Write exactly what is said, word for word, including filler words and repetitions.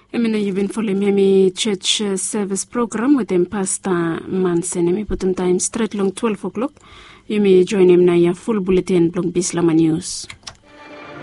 Emina you've been following me church uh, service program with them Pastor Mansen. Me put them time straight long twelve o'clock. You may join him na ya full bulletin blog Bislama News.